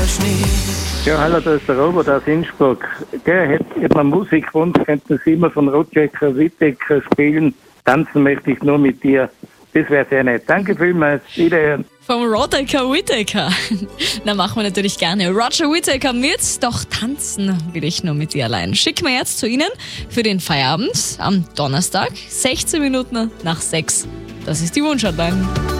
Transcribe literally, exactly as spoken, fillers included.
Schnee. Ja, hallo, da ist der Robert aus Innsbruck. Gell, hätte hätt man Musikwunsch, könnten Sie immer von Roger Whittaker spielen. Tanzen möchte ich nur mit dir. Das wäre sehr nett. Danke vielmals. Wiederhören. Vom Roger Whittaker. Na, machen wir natürlich gerne. Roger Whittaker mit Doch tanzen will ich nur mit dir allein. Schicken wir jetzt zu Ihnen für den Feierabend am Donnerstag, sechzehn Minuten nach sechs. Das ist die Wunschhotline.